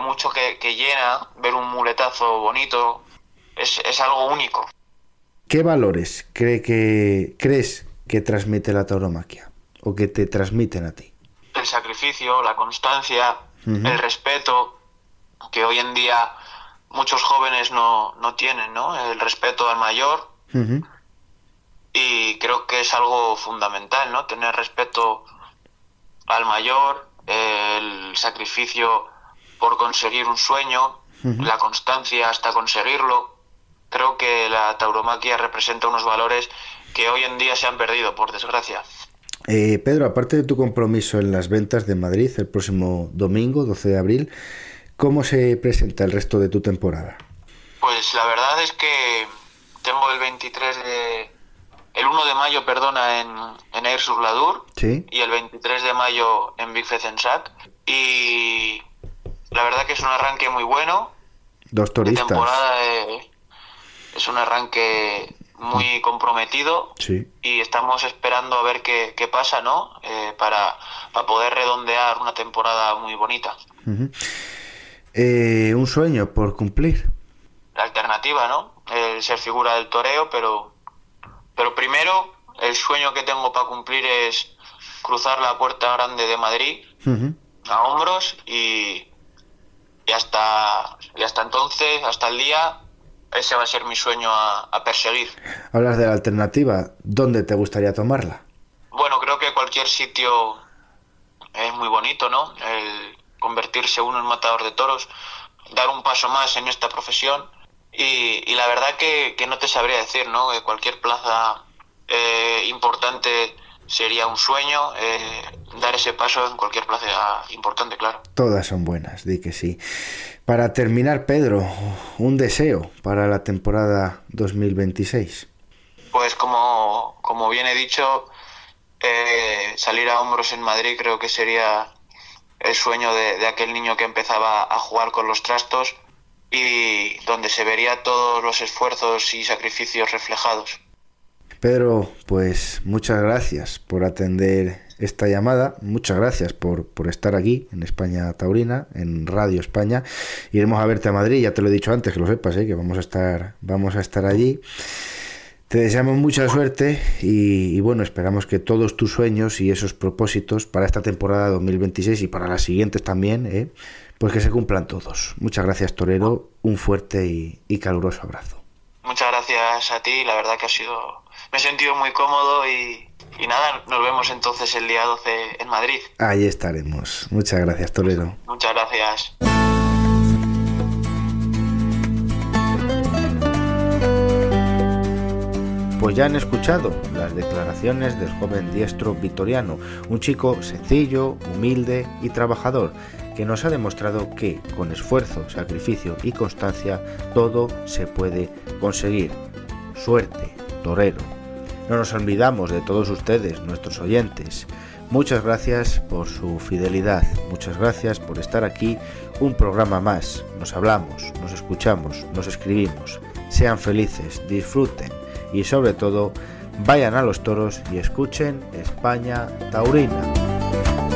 mucho que llena ver un muletazo bonito. Es algo único. ¿Qué valores crees que transmite la tauromaquia o que te transmiten a ti? El sacrificio, la constancia, el respeto, que hoy en día muchos jóvenes no tienen, ¿no? El respeto al mayor. Y creo que es algo fundamental, ¿no? Tener respeto al mayor, el sacrificio por conseguir un sueño, la constancia hasta conseguirlo. Creo que la tauromaquia representa unos valores que hoy en día se han perdido, por desgracia. Pedro, aparte de tu compromiso en las ventas de Madrid el próximo domingo, 12 de abril, ¿cómo se presenta el resto de tu temporada? Pues la verdad es que tengo el 1 de mayo, en Aire-sur-l'Adour, ¿sí? Y el 23 de mayo en Vic-Fezensac. Y la verdad que es un arranque muy bueno. Dos toristas. De temporada es un arranque muy comprometido, sí. Y estamos esperando a ver qué pasa, ¿no? Para poder redondear una temporada muy bonita. Un sueño por cumplir. La alternativa, ¿no? El ser figura del toreo, pero primero el sueño que tengo para cumplir es cruzar la Puerta Grande de Madrid a hombros y hasta entonces, hasta el día, ese va a ser mi sueño a perseguir. Hablas de la alternativa, ¿dónde te gustaría tomarla? Bueno, creo que cualquier sitio es muy bonito, ¿no? El convertirse uno en matador de toros, dar un paso más en esta profesión y la verdad que no te sabría decir, ¿no? Que cualquier plaza importante sería un sueño, dar ese paso en cualquier plaza importante, claro. Todas son buenas, di que sí. Para terminar, Pedro, un deseo para la temporada 2026. Pues como bien he dicho, salir a hombros en Madrid creo que sería el sueño de aquel niño que empezaba a jugar con los trastos y donde se vería todos los esfuerzos y sacrificios reflejados. Pedro, pues muchas gracias por atender esta llamada, muchas gracias por estar aquí en España Taurina, en Radio España. Iremos a verte a Madrid, ya te lo he dicho antes, que lo sepas, que vamos a estar allí. Te deseamos mucha suerte y bueno, esperamos que todos tus sueños y esos propósitos para esta temporada 2026 y para las siguientes también, pues que se cumplan todos. Muchas gracias, torero, un fuerte y caluroso abrazo. Muchas gracias a ti, la verdad que me he sentido muy cómodo y nada, nos vemos entonces el día 12 en Madrid. Ahí estaremos. Muchas gracias, torero. Muchas gracias. Pues ya han escuchado las declaraciones del joven diestro vitoriano, un chico sencillo, humilde y trabajador, que nos ha demostrado que con esfuerzo, sacrificio y constancia todo se puede conseguir. Suerte, torero. No nos olvidamos de todos ustedes, nuestros oyentes. Muchas gracias por su fidelidad, muchas gracias por estar aquí un programa más. Nos hablamos, nos escuchamos, nos escribimos. Sean felices, disfruten y sobre todo vayan a los toros y escuchen España Taurina.